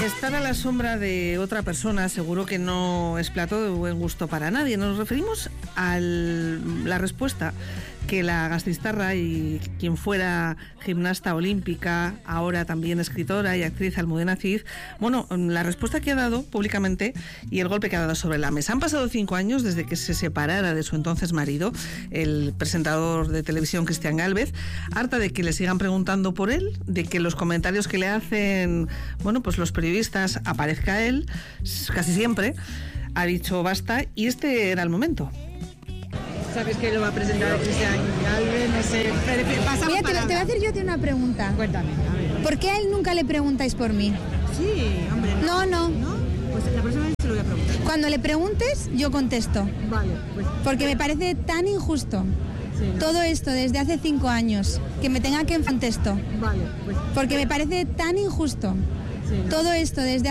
Estar a la sombra de otra persona seguro que no es plato de buen gusto para nadie. Nos referimos a la respuesta que la Gaztistarra y quien fuera gimnasta olímpica, ahora también escritora y actriz, Almudena Cid, bueno, la respuesta que ha dado públicamente y el golpe que ha dado sobre la mesa. Han pasado 5 años desde que se separara de su entonces marido, el presentador de televisión Cristian Gálvez, harta de que le sigan preguntando por él, de que los comentarios que le hacen, bueno, pues los periodistas, aparezca él, casi siempre, ha dicho basta y este era el momento. ¿Sabes que lo va a presentar Cristian Gálvez? No sé. Mira, te voy a hacer yo una pregunta. Cuéntame, a ver. ¿Por qué a él nunca le preguntáis por mí? Sí, hombre. No. ¿No? Pues la próxima vez se lo voy a preguntar. Cuando le preguntes, yo contesto. Vale, pues. Porque me parece tan injusto. Sí, ¿no? Todo esto desde hace 5 años, que me tenga que contesto. Vale, pues. Porque me parece tan injusto. Sí, ¿no? Todo esto desde